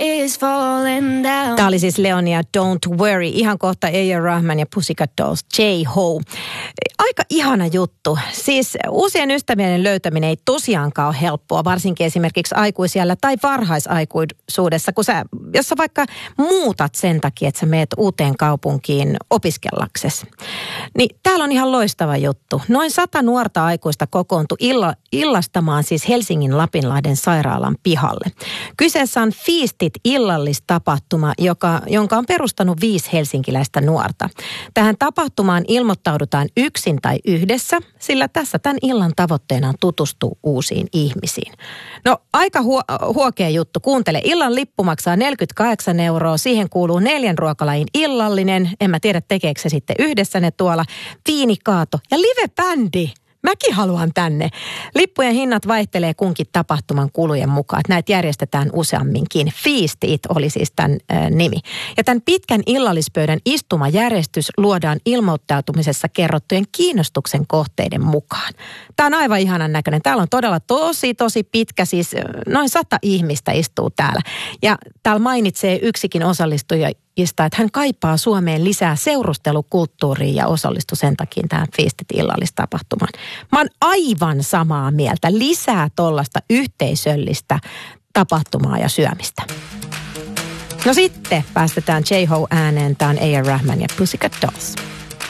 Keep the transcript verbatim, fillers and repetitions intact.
is falling down. Tämä oli siis Leonia Don't Worry. Ihan kohta A R. Rahman ja Pussycat Dolls J-Ho. Aika ihana juttu. Siis uusien ystävien löytäminen ei tosiaankaan ole helppoa, varsinkin esimerkiksi aikuisiällä tai varhaisaikuisuudessa, kun sä, jos sä vaikka muutat sen takia, että sä meet uuteen kaupunkiin opiskellaksesi. Niin täällä on ihan loistava juttu. Noin sata nuorta aikuista kokoontui illa, illastamaan siis Helsingin Lapinlahden sairaalan pihalle. Kyseessä on Feastit illallistapahtuma, joka, jonka on perustanut viisi helsinkiläistä nuorta. Tähän tapahtumaan ilmoittaudutaan yksin tai yhdessä, sillä tässä tämän illan tavoitteena on tutustua uusiin ihmisiin. No aika huo, huokea juttu. Kuuntele, illan lippu maksaa neljäkymmentäkahdeksan euroa. Siihen kuuluu neljän ruokalajin illallinen. En mä tiedä tekeekö se sitten yhdessä ne tuolla. Viinikaato ja live-bändi. Mäkin haluan tänne. Lippujen hinnat vaihtelee kunkin tapahtuman kulujen mukaan. Näitä järjestetään useamminkin. Feastit oli siis tämän äh, nimi. Ja tämän pitkän illallispöydän istumajärjestys luodaan ilmoittautumisessa kerrottujen kiinnostuksen kohteiden mukaan. Tämä on aivan ihanan näköinen. Täällä on todella tosi, tosi pitkä, siis noin sata ihmistä istuu täällä. Ja täällä mainitsee yksikin osallistuja, että hän kaipaa Suomeen lisää seurustelukulttuuria ja osallistui sen takia tähän Feastit illallistapahtumaan. Mä oon aivan samaa mieltä. Lisää tollasta yhteisöllistä tapahtumaa ja syömistä. No sitten päästetään J-Ho ääneen. Tää on A R. Rahman ja Pussycat Dolls.